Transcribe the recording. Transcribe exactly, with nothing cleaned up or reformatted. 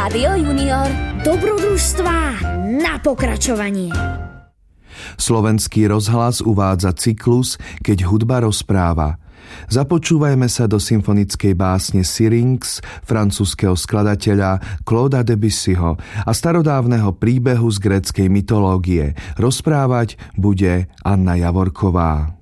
Rádio Junior. Dobrodružstvá na pokračovanie. Slovenský rozhlas uvádza cyklus Keď hudba rozpráva. Započúvajme sa do symfonickej básne Syrinx francúzskeho skladateľa Clauda Debussyho a starodávneho príbehu z gréckej mytológie. Rozprávať bude Anna Javorková.